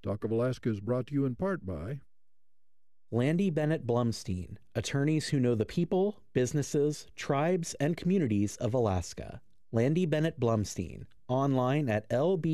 Talk of Alaska is brought to you in part by Landy Bennett Blumstein, attorneys who know the people, businesses, tribes, and communities of Alaska. Landy Bennett Blumstein, online at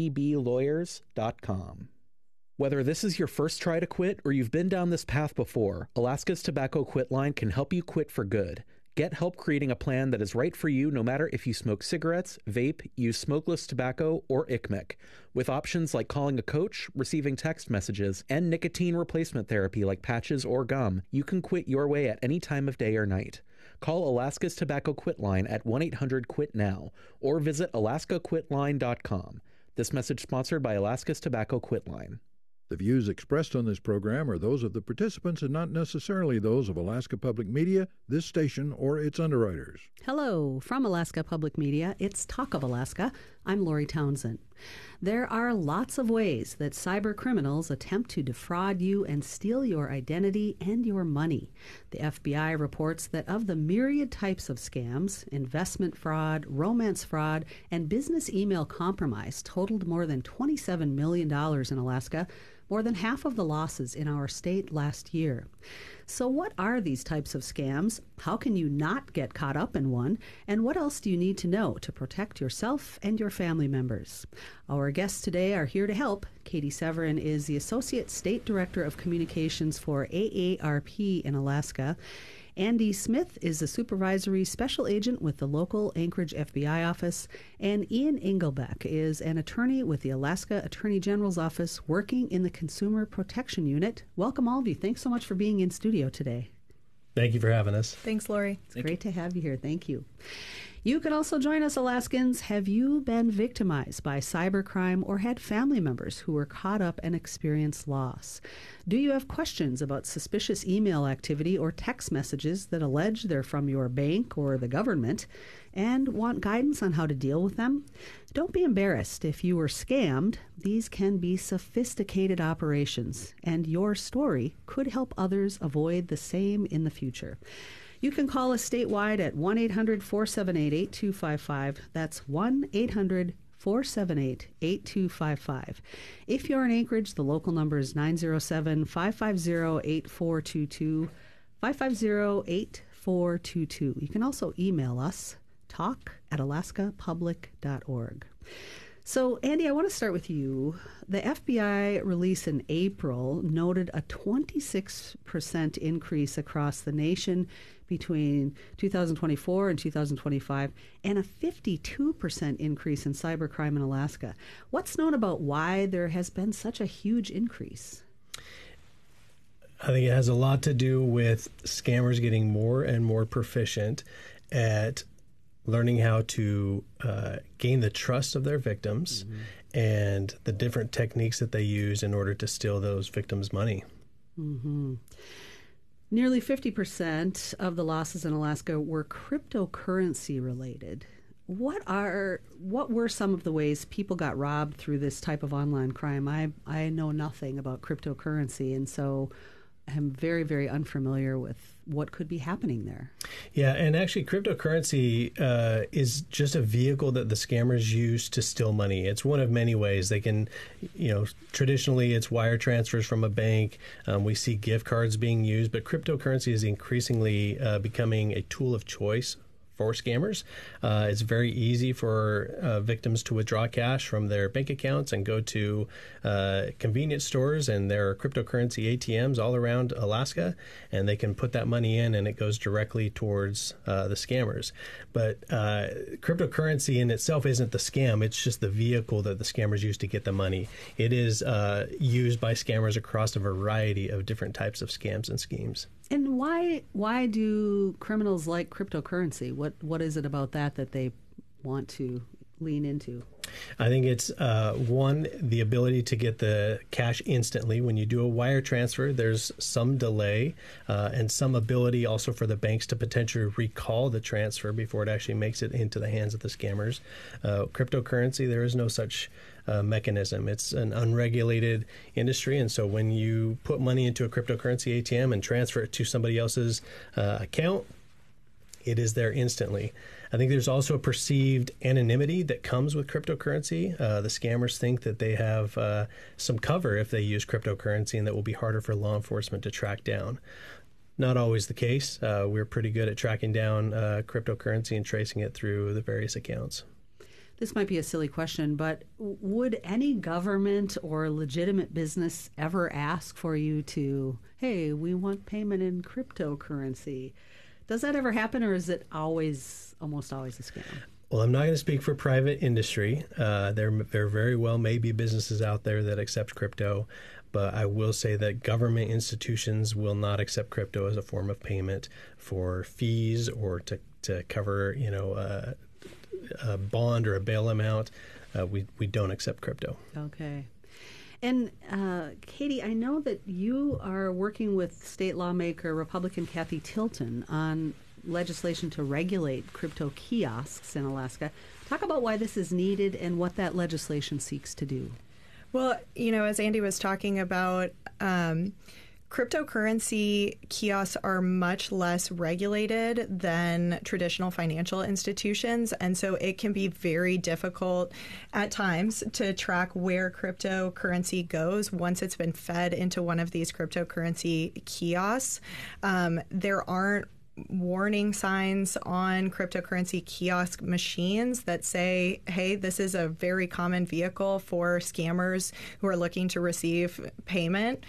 lbblawyers.com. Whether this is your first try to quit or you've been down this path before, Alaska's Tobacco Quit Line can help you quit for good. Get help creating a plan that is right for you no matter if you smoke cigarettes, vape, use smokeless tobacco, or ICMIC. With options like calling a coach, receiving text messages, and nicotine replacement therapy like patches or gum, you can quit your way at any time of day or night. Call Alaska's Tobacco Quit Line at 1-800-QUIT-NOW or visit alaskaquitline.com. This message sponsored by Alaska's Tobacco Quit Line. The views expressed on this program are those of the participants and not necessarily those of Alaska Public Media, this station, or its underwriters. Hello, from Alaska Public Media, it's Talk of Alaska. I'm Lori Townsend. There are lots of ways that cyber criminals attempt to defraud you and steal your identity and your money. The FBI reports that of the myriad types of scams, investment fraud, romance fraud, and business email compromise totaled more than $27 million in Alaska, more than half of the losses in our state last year. So what are these types of scams? How can you not get caught up in one? And what else do you need to know to protect yourself and your family members? Our guests today are here to help. Katie Severin is the Associate State Director of Communications for AARP in Alaska. Andy Smith is a supervisory special agent with the local Anchorage FBI office, and Ian Engelbeck is an attorney with the Alaska Attorney General's office working in the Consumer Protection Unit. Welcome all of you. Thanks so much for being in studio today. Thank you for having us. Thanks, Lori. It's great to have you here. Thank you. You can also join us, Alaskans. Have you been victimized by cybercrime or had family members who were caught up and experienced loss? Do you have questions about suspicious email activity or text messages that allege they're from your bank or the government and want guidance on how to deal with them? Don't be embarrassed if you were scammed. These can be sophisticated operations, and your story could help others avoid the same in the future. You can call us statewide at 1-800-478-8255. That's 1-800-478-8255. If you're in Anchorage, the local number is 907-550-8422, 550-8422. You can also email us, talk@alaskapublic.org. So, Andy, I want to start with you. The FBI release in April noted a 26% increase across the nation between 2024 and 2025, and a 52% increase in cybercrime in Alaska. What's known about why there has been such a huge increase? I think it has a lot to do with scammers getting more and more proficient at learning how to gain the trust of their victims and the different techniques that they use in order to steal those victims' money. Mm-hmm. Nearly 50% of the losses in Alaska were cryptocurrency related. What were some of the ways people got robbed through this type of online crime? I know nothing about cryptocurrency, and so I'm very, very unfamiliar with what could be happening there. Yeah, and actually cryptocurrency is just a vehicle that the scammers use to steal money. It's one of many ways they can, traditionally it's wire transfers from a bank. We see gift cards being used, but cryptocurrency is increasingly becoming a tool of choice for scammers. It's very easy for victims to withdraw cash from their bank accounts and go to convenience stores, and there are cryptocurrency ATMs all around Alaska, and they can put that money in and it goes directly towards the scammers. But cryptocurrency in itself isn't the scam, it's just the vehicle that the scammers use to get the money. It is used by scammers across a variety of different types of scams and schemes. And why do criminals like cryptocurrency? What is it about that they want to lean into? I think it's, one, the ability to get the cash instantly. When you do a wire transfer, there's some delay and some ability also for the banks to potentially recall the transfer before it actually makes it into the hands of the scammers. Cryptocurrency, there is no such mechanism. It's an unregulated industry, and so when you put money into a cryptocurrency ATM and transfer it to somebody else's account, it is there instantly. I think there's also a perceived anonymity that comes with cryptocurrency. The scammers think that they have some cover if they use cryptocurrency, and that will be harder for law enforcement to track down. Not always the case. We're pretty good at tracking down cryptocurrency and tracing it through the various accounts. This might be a silly question, but would any government or legitimate business ever ask for you to, hey, we want payment in cryptocurrency? Does that ever happen, or is it almost always a scam? Well, I'm not going to speak for private industry. There very well may be businesses out there that accept crypto, but I will say that government institutions will not accept crypto as a form of payment for fees or to cover, a bond or a bail amount. We don't accept crypto. Okay. And Katie, I know that you are working with state lawmaker Republican Kathy Tilton on legislation to regulate crypto kiosks in Alaska. Talk about why this is needed and what that legislation seeks to do. Well, as Andy was talking about, cryptocurrency kiosks are much less regulated than traditional financial institutions, and so it can be very difficult at times to track where cryptocurrency goes once it's been fed into one of these cryptocurrency kiosks. There aren't warning signs on cryptocurrency kiosk machines that say, hey, this is a very common vehicle for scammers who are looking to receive payment.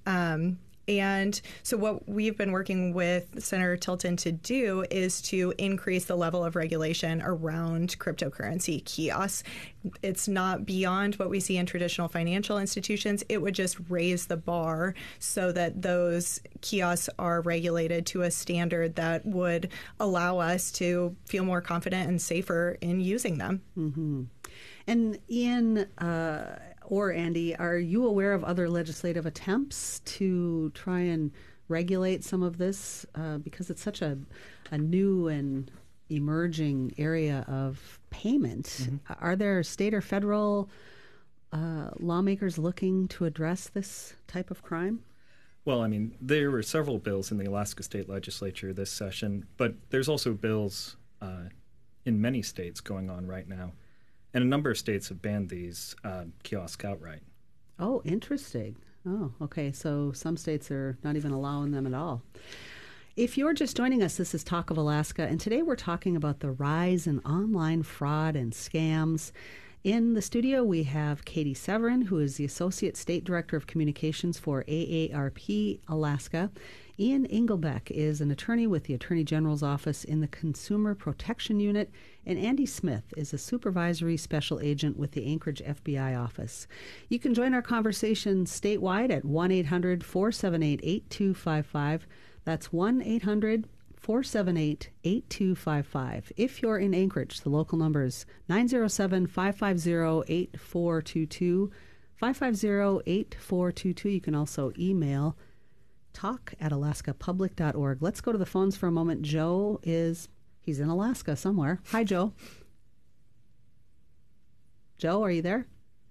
And so what we've been working with Senator Tilton to do is to increase the level of regulation around cryptocurrency kiosks. It's not beyond what we see in traditional financial institutions. It would just raise the bar so that those kiosks are regulated to a standard that would allow us to feel more confident and safer in using them. Mm-hmm. And Ian, or Andy, are you aware of other legislative attempts to try and regulate some of this? Because it's such a new and emerging area of payment. Mm-hmm. Are there state or federal lawmakers looking to address this type of crime? Well, there were several bills in the Alaska State Legislature this session, but there's also bills in many states going on right now. And a number of states have banned these kiosks outright. Oh, interesting. Oh, okay. So some states are not even allowing them at all. If you're just joining us, this is Talk of Alaska, and today we're talking about the rise in online fraud and scams. In the studio, we have Katie Severin, who is the Associate State Director of Communications for AARP Alaska. Ian Engelbeck is an attorney with the Attorney General's Office in the Consumer Protection Unit, and Andy Smith is a supervisory special agent with the Anchorage FBI office. You can join our conversation statewide at 1-800-478-8255. That's 1-800-478-8255. If you're in Anchorage, the local number is 907-550-8422, 550-8422. You can also email talk@alaskapublic.org. Let's go to the phones for a moment. Joe he's in Alaska somewhere. Hi, Joe. Joe, are you there?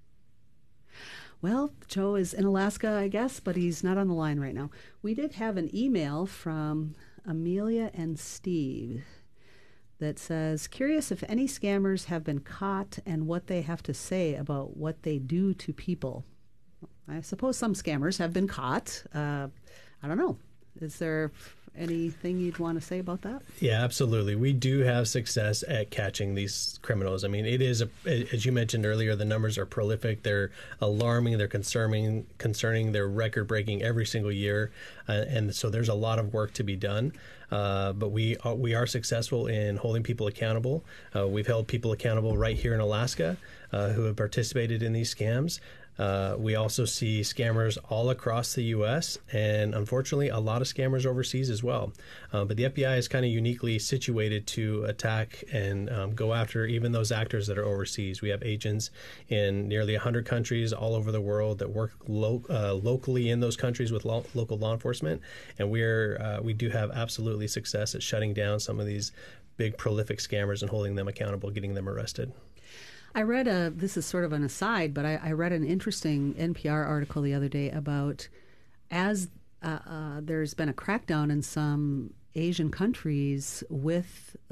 Well, Joe is in Alaska, I guess, but he's not on the line right now. We did have an email from Amelia and Steve that says, curious if any scammers have been caught and what they have to say about what they do to people. I suppose some scammers have been caught. I don't know. Is there anything you'd want to say about that? Yeah, absolutely. We do have success at catching these criminals. It is, as you mentioned earlier, the numbers are prolific. They're alarming. They're concerning. They're record-breaking every single year. And so there's a lot of work to be done. But we are successful in holding people accountable. We've held people accountable right here in Alaska who have participated in these scams. We also see scammers all across the U.S. and unfortunately a lot of scammers overseas as well. But the FBI is kind of uniquely situated to attack and go after even those actors that are overseas. We have agents in nearly 100 countries all over the world that work locally in those countries with local law enforcement. And we do have absolutely success at shutting down some of these big prolific scammers and holding them accountable, getting them arrested. I read this is sort of an aside, but I read an interesting NPR article the other day about as there's been a crackdown in some Asian countries with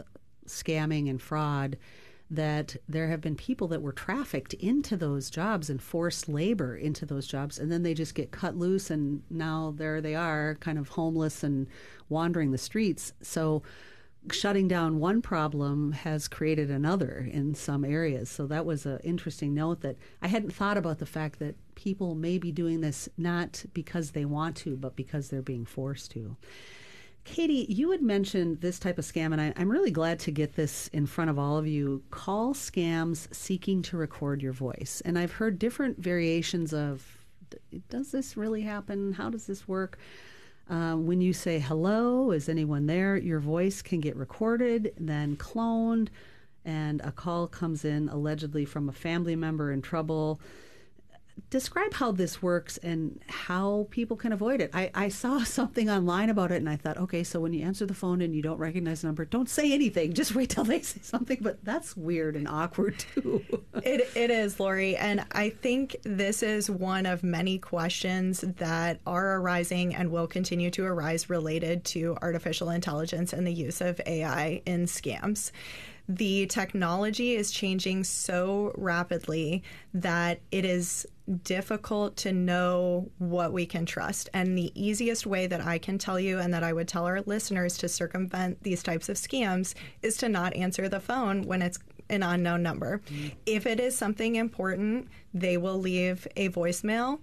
scamming and fraud, that there have been people that were trafficked into those jobs and forced labor into those jobs, and then they just get cut loose, and now there they are, kind of homeless and wandering the streets. So shutting down one problem has created another in some areas. So that was an interesting note that I hadn't thought about, the fact that people may be doing this not because they want to, but because they're being forced to. Katie, you had mentioned this type of scam, and I'm really glad to get this in front of all of you. Call scams seeking to record your voice. And I've heard different variations of, does this really happen? How does this work? When you say, hello, is anyone there? Your voice can get recorded, then cloned, and a call comes in allegedly from a family member in trouble. Describe how this works and how people can avoid it. I saw something online about it, and I thought, okay, so when you answer the phone and you don't recognize the number, don't say anything. Just wait till they say something. But that's weird and awkward, too. It is, Lori. And I think this is one of many questions that are arising and will continue to arise related to artificial intelligence and the use of AI in scams. The technology is changing so rapidly that it is difficult to know what we can trust. And the easiest way that I can tell you, and that I would tell our listeners to circumvent these types of scams, is to not answer the phone when it's an unknown number. Mm-hmm. If it is something important, they will leave a voicemail.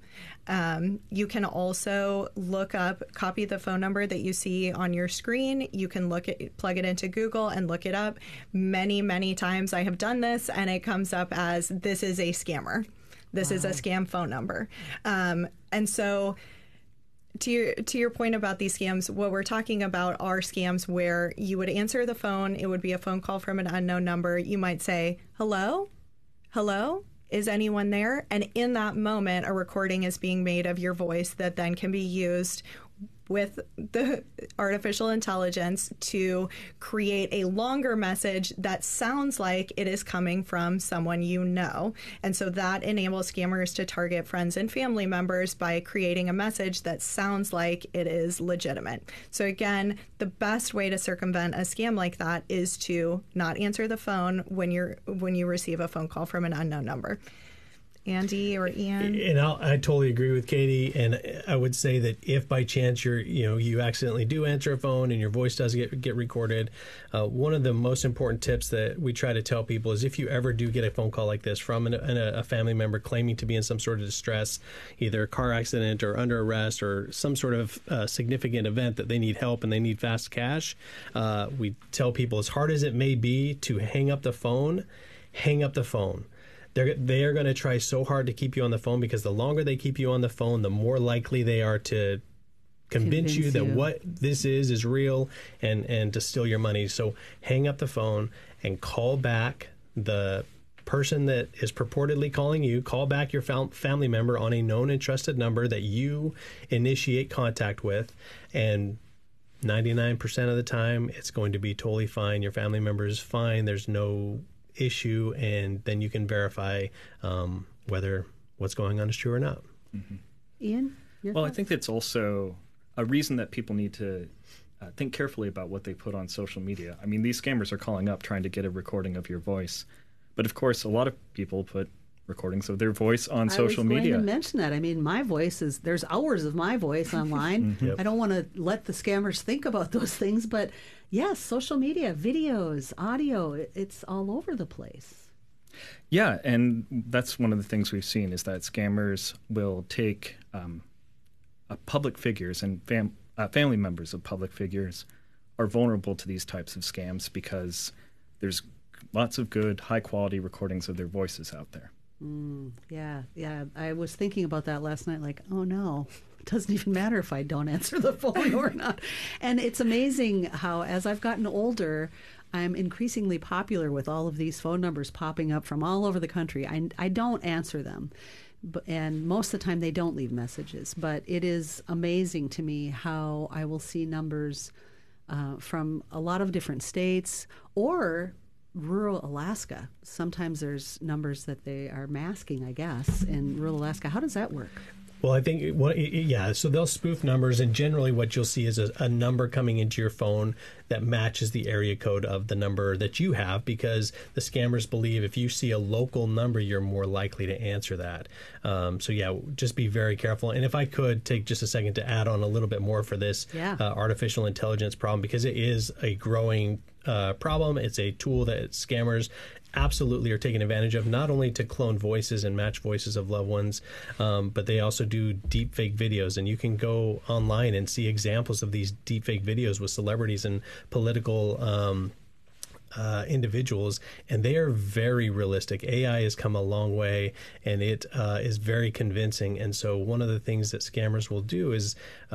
You can also look up, copy the phone number that you see on your screen. You can plug it into Google and look it up. Many, many times I have done this, and it comes up as, this is a scammer. This is a scam phone number. And so to your point about these scams, what we're talking about are scams where you would answer the phone. It would be a phone call from an unknown number. You might say, hello? Hello? Is anyone there? And in that moment, a recording is being made of your voice that then can be used with the artificial intelligence to create a longer message that sounds like it is coming from someone you know. And so that enables scammers to target friends and family members by creating a message that sounds like it is legitimate. So again, the best way to circumvent a scam like that is to not answer the phone when you receive a phone call from an unknown number. Andy or Ian? And I totally agree with Katie. And I would say that if by chance you accidentally do answer a phone and your voice does get recorded, one of the most important tips that we try to tell people is, if you ever do get a phone call like this from a family member claiming to be in some sort of distress, either a car accident or under arrest or some sort of significant event that they need help and they need fast cash, we tell people, as hard as it may be to hang up the phone, hang up the phone. They are going to try so hard to keep you on the phone, because the longer they keep you on the phone, the more likely they are to convince you that what this is real and to steal your money. So hang up the phone and call back the person that is purportedly calling you. Call back your family member on a known and trusted number that you initiate contact with, and 99% of the time it's going to be totally fine. Your family member is fine. There's no issue, and then you can verify whether what's going on is true or not. Mm-hmm. Ian? Well, I think it's also a reason that people need to think carefully about what they put on social media. I mean, these scammers are calling up trying to get a recording of your voice. But of course, a lot of people put recordings of their voice on social media. I was going to mention that. I mean, my voice there's hours of my voice online. Mm-hmm. Yep. I don't want to let the scammers think about those things, but yes, social media, videos, audio, it's all over the place. Yeah, and that's one of the things we've seen, is that scammers will take public figures, and family members of public figures are vulnerable to these types of scams because there's lots of good, high-quality recordings of their voices out there. Yeah. I was thinking about that last night, like, oh no, it doesn't even matter if I don't answer the phone or not. And it's amazing how, as I've gotten older, I'm increasingly popular with all of these phone numbers popping up from all over the country. I don't answer them, and most of the time they don't leave messages. But it is amazing to me how I will see numbers from a lot of different states or rural Alaska. Sometimes there's numbers that they are masking, I guess, in rural Alaska. How does that work? Well, I think, so they'll spoof numbers, and generally what you'll see is a number coming into your phone that matches the area code of the number that you have, because the scammers believe if you see a local number, you're more likely to answer that. Just be very careful. And if I could take just a second to add on a little bit more for this artificial intelligence problem, because it is a growing problem. It's a tool that scammers absolutely are taking advantage of, not only to clone voices and match voices of loved ones, but they also do deep fake videos. And you can go online and see examples of these deep fake videos with celebrities and political individuals, and they are very realistic. AI has come a long way, and it is very convincing. And so one of the things that scammers will do is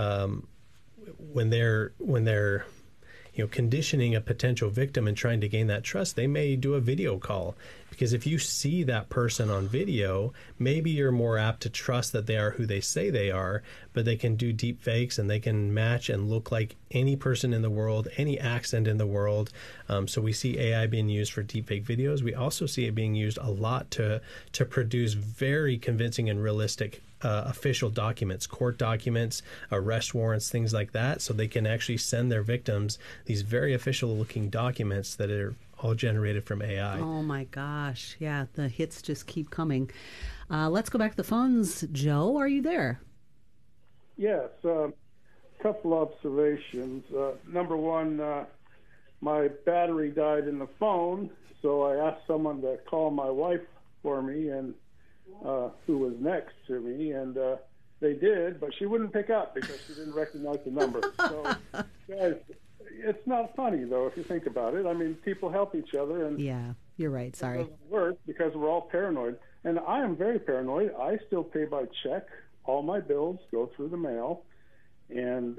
when they're conditioning a potential victim and trying to gain that trust, they may do a video call, because if you see that person on video, maybe you're more apt to trust that they are who they say they are. But they can do deep fakes, and they can match and look like any person in the world, any accent in the world. So we see AI being used for deep fake videos. We also see it being used a lot to produce very convincing and realistic official documents, court documents, arrest warrants, things like that. So they can actually send their victims these very official looking documents that are all generated from AI. Oh my gosh. Yeah, the hits just keep coming. Let's go back to the phones. Joe, are you there? Yes. Couple observations. Number one, my battery died in the phone, so I asked someone to call my wife for me, and who was next to me, and they did, but she wouldn't pick up because she didn't recognize the number. So, guys, it's not funny, though, if you think about it. I mean, people help each other. And yeah, you're right. Sorry. It doesn't work because we're all paranoid. And I am very paranoid. I still pay by check. All my bills go through the mail. And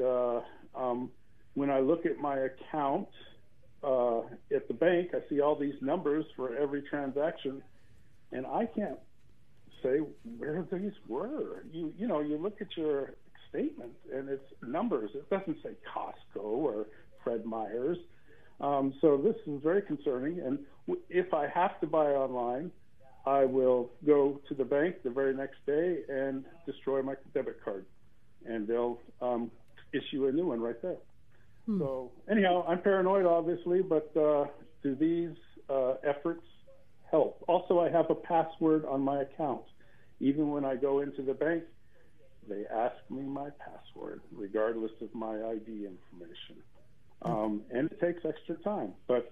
when I look at my account at the bank, I see all these numbers for every transaction, and I can't say where these were. You look at your statement, and it's numbers. It doesn't say Costco or Fred Meyer's. So this is very concerning. And if I have to buy online, I will go to the bank the very next day and destroy my debit card, and they'll issue a new one right there. So anyhow, I'm paranoid, obviously, but do these efforts help? Also, I have a password on my account. Even when I go into the bank, they ask me my password, regardless of my ID information. And it takes extra time. But,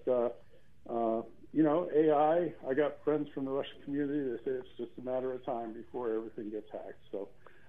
AI, I got friends from the Russian community that say it's just a matter of time before everything gets hacked. So,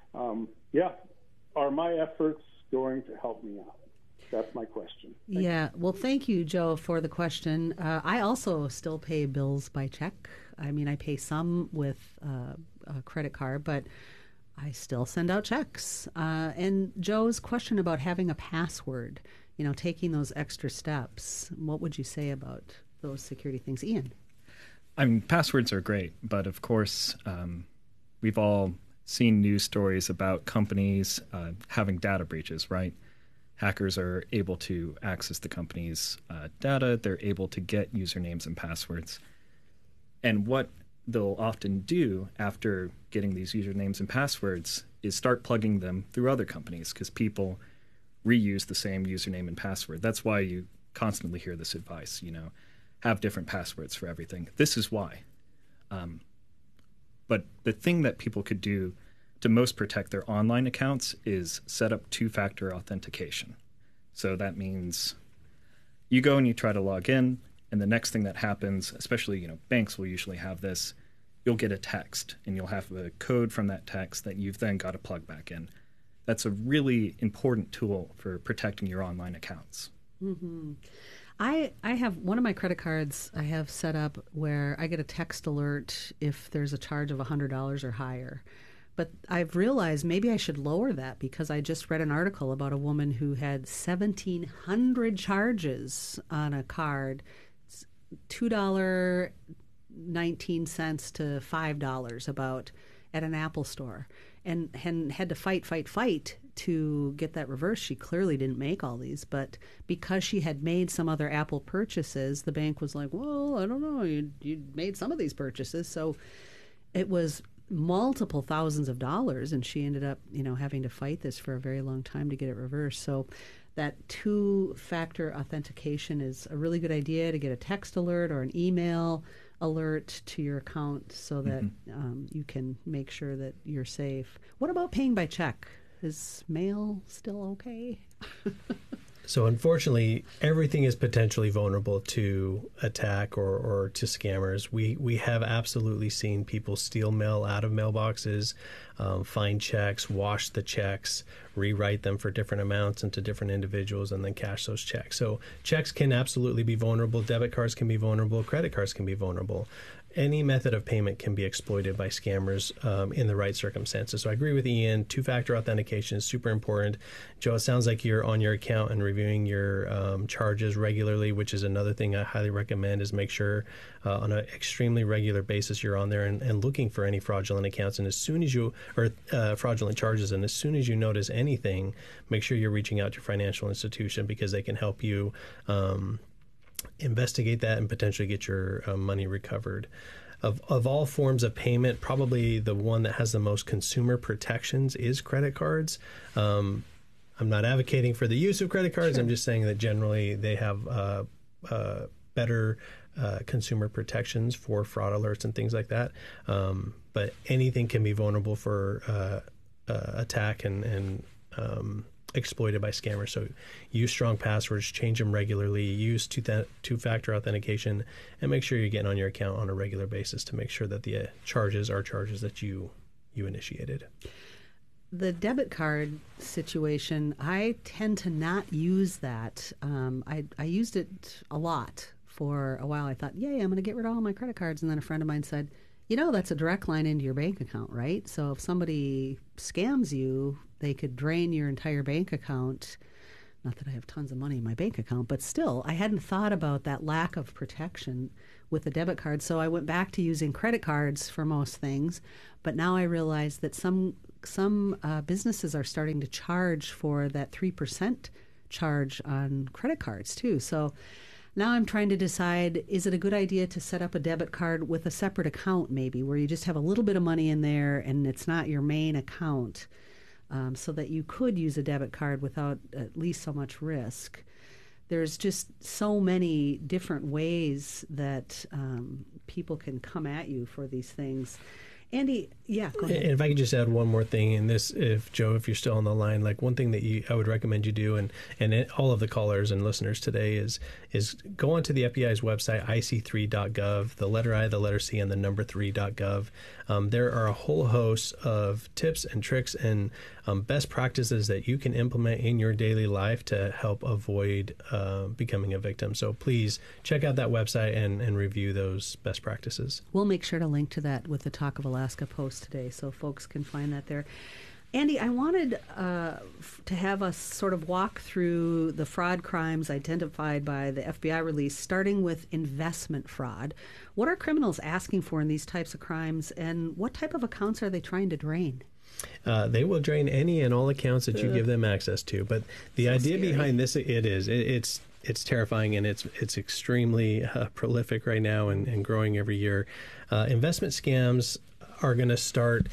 are my efforts going to help me out? That's my question. Well, thank you, Joe, for the question. I also still pay bills by check. I mean, I pay some with a credit card, but I still send out checks. And Joe's question about having a password, taking those extra steps, what would you say about those security things? Ian? I mean, passwords are great, but of course, we've all seen news stories about companies having data breaches, right? Hackers are able to access the company's data. They're able to get usernames and passwords. And what they'll often do after getting these usernames and passwords is start plugging them through other companies, because people reuse the same username and password. That's why you constantly hear this advice, have different passwords for everything. This is why. But the thing that people could do to most protect their online accounts is set up two-factor authentication. So that means you go and you try to log in, and the next thing that happens, especially, banks will usually have this, you'll get a text, and you'll have a code from that text that you've then got to plug back in. That's a really important tool for protecting your online accounts. Mm-hmm. I have one of my credit cards I have set up where I get a text alert if there's a charge of $100 or higher. But I've realized maybe I should lower that, because I just read an article about a woman who had 1,700 charges on a card, $2.19 to $5 about at an Apple store, and had to fight to get that reversed. She clearly didn't make all these, but because she had made some other Apple purchases, the bank was like, well, I don't know, you made some of these purchases. So it was multiple thousands of dollars, and she ended up, having to fight this for a very long time to get it reversed. So that two-factor authentication is a really good idea, to get a text alert or an email alert to your account so that you can make sure that you're safe. What about paying by check? Is mail still okay? So unfortunately, everything is potentially vulnerable to attack or to scammers. We have absolutely seen people steal mail out of mailboxes, find checks, wash the checks, rewrite them for different amounts into different individuals, and then cash those checks. So checks can absolutely be vulnerable. Debit cards can be vulnerable. Credit cards can be vulnerable. Any method of payment can be exploited by scammers in the right circumstances. So I agree with Ian. Two-factor authentication is super important. Joe, it sounds like you're on your account and reviewing your charges regularly, which is another thing I highly recommend, is make sure on an extremely regular basis you're on there and looking for any fraudulent accounts. And as soon as you, or fraudulent charges, and as soon as you notice anything, make sure you're reaching out to your financial institution, because they can help you investigate that and potentially get your money recovered. Of all forms of payment, probably the one that has the most consumer protections is credit cards. I'm not advocating for the use of credit cards. Sure. I'm just saying that generally they have better consumer protections for fraud alerts and things like that. But anything can be vulnerable for attack and exploited by scammers. So use strong passwords, change them regularly, use two-factor authentication, and make sure you're getting on your account on a regular basis to make sure that the charges are charges that you initiated. The debit card situation, I tend to not use that. I used it a lot for a while. I thought, yay, I'm going to get rid of all my credit cards. And then a friend of mine said, that's a direct line into your bank account, right? So if somebody scams you, they could drain your entire bank account. Not that I have tons of money in my bank account, but still, I hadn't thought about that lack of protection with the debit card. So I went back to using credit cards for most things. But now I realize that some businesses are starting to charge for that 3% charge on credit cards too. So now I'm trying to decide, is it a good idea to set up a debit card with a separate account maybe, where you just have a little bit of money in there and it's not your main account, so that you could use a debit card without at least so much risk. There's just so many different ways that people can come at you for these things. Andy, yeah, go ahead. And if I could just add one more thing in this, if you're still on the line, like one thing that I would recommend you do, and all of the callers and listeners today is go onto the FBI's website, ic3.gov, the letter I, the letter C, and the number 3.gov. There are a whole host of tips and tricks and best practices that you can implement in your daily life to help avoid becoming a victim. So please check out that website and review those best practices. We'll make sure to link to that with the Talk of Alaska post today, so folks can find that there. Andy, I wanted to have us sort of walk through the fraud crimes identified by the FBI release, starting with investment fraud. What are criminals asking for in these types of crimes, and what type of accounts are they trying to drain? They will drain any and all accounts that you give them access to. But the idea behind this, it's terrifying, and it's extremely prolific right now and growing every year. Investment scams are going to start.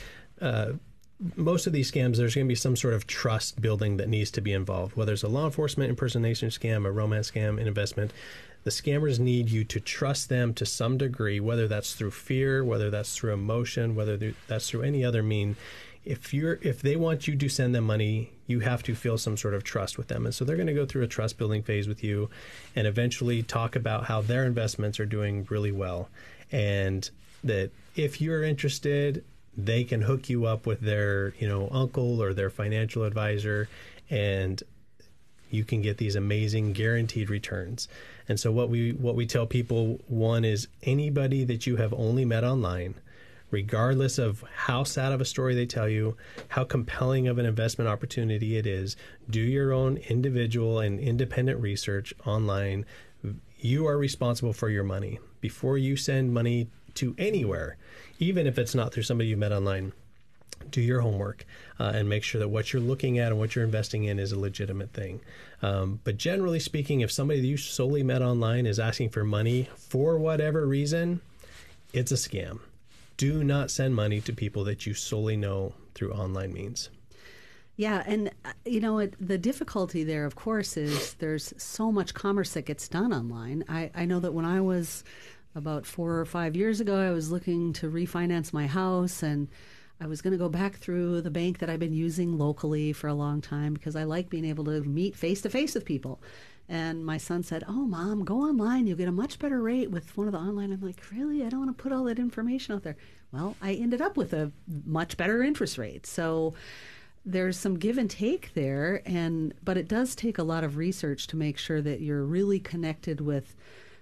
Most of these scams, there's going to be some sort of trust building that needs to be involved. Whether it's a law enforcement impersonation scam, a romance scam, an investment, the scammers need you to trust them to some degree, whether that's through fear, whether that's through emotion, whether that's through any other mean. If they want you to send them money, you have to feel some sort of trust with them. And so they're going to go through a trust building phase with you and eventually talk about how their investments are doing really well. And that if you're interested, they can hook you up with their, uncle or their financial advisor, and you can get these amazing guaranteed returns. And so what we tell people, one is anybody that you have only met online, regardless of how sad of a story they tell you, how compelling of an investment opportunity it is, do your own individual and independent research online. You are responsible for your money. Before you send money to anywhere, even if it's not through somebody you met online, do your homework and make sure that what you're looking at and what you're investing in is a legitimate thing. But generally speaking, if somebody that you solely met online is asking for money for whatever reason, it's a scam. do not send money to people that you solely know through online means. Yeah, and the difficulty there, of course, is there's so much commerce that gets done online. I know that when I was about 4 or 5 years ago, I was looking to refinance my house, and I was going to go back through the bank that I've been using locally for a long time because I like being able to meet face-to-face with people. And my son said, "Oh, Mom, go online. You'll get a much better rate with one of the online." I'm like, "Really? I don't want to put all that information out there." Well, I ended up with a much better interest rate. So there's some give and take there, but it does take a lot of research to make sure that you're really connected with.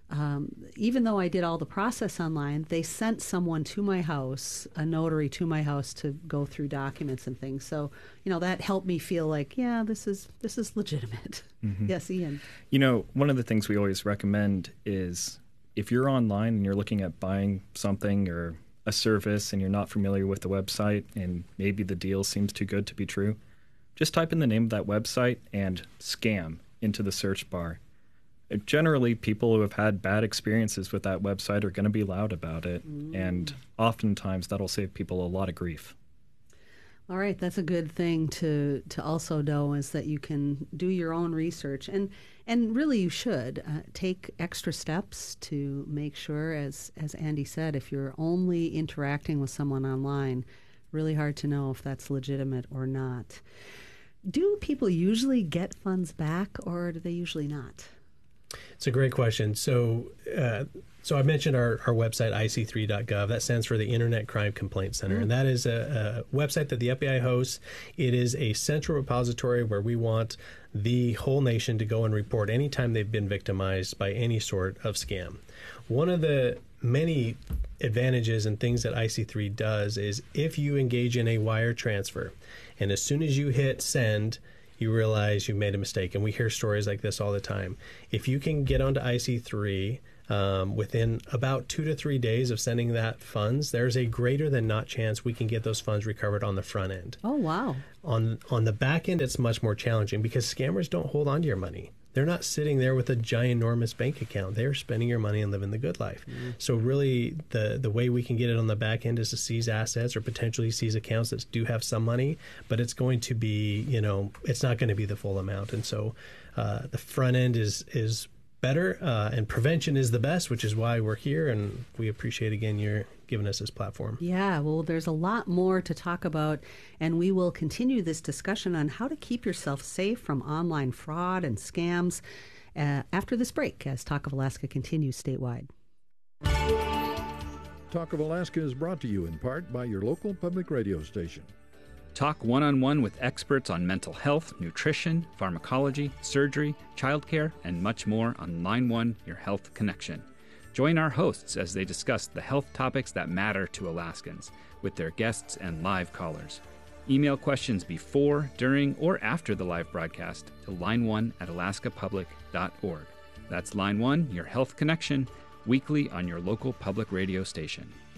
Even though I did all the process online, they sent someone to my house, a notary to my house, to go through documents and things. So, that helped me feel like, yeah, this is legitimate. Mm-hmm. Yes, Ian. One of the things we always recommend is if you're online and you're looking at buying something or a service and you're not familiar with the website and maybe the deal seems too good to be true, just type in the name of that website and scam into the search bar. Generally, people who have had bad experiences with that website are going to be loud about it, and oftentimes that'll save people a lot of grief. All right, that's a good thing to also know, is that you can do your own research, and really you should take extra steps to make sure, as Andy said, if you're only interacting with someone online, really hard to know if that's legitimate or not. Do people usually get funds back, or do they usually not? It's a great question. So I mentioned our website, ic3.gov. That stands for the Internet Crime Complaint Center. And that is a website that the FBI hosts. It is a central repository where we want the whole nation to go and report anytime they've been victimized by any sort of scam. One of the many advantages and things that IC3 does is if you engage in a wire transfer, and as soon as you hit send, you realize you made a mistake. And we hear stories like this all the time. If you can get onto IC3 within about 2 to 3 days of sending that funds, there's a greater than not chance we can get those funds recovered on the front end. Oh, wow. On the back end, it's much more challenging because scammers don't hold on to your money. They're not sitting there with a giant, enormous bank account. They're spending your money and living the good life. So really, the way we can get it on the back end is to seize assets or potentially seize accounts that do have some money, but it's going to be, it's not going to be the full amount. And so the front end is better, and prevention is the best, which is why we're here. And we appreciate, again, your giving us this platform. Yeah, well, there's a lot more to talk about, and we will continue this discussion on how to keep yourself safe from online fraud and scams after this break, as Talk of Alaska continues statewide. Talk of Alaska is brought to you in part by your local public radio station. Talk one-on-one with experts on mental health, nutrition, pharmacology, surgery, childcare, and much more on Line 1, Your Health Connection. Join our hosts as they discuss the health topics that matter to Alaskans with their guests and live callers. Email questions before, during, or after the live broadcast to line1@alaskapublic.org. That's Line 1, Your Health Connection, weekly on your local public radio station.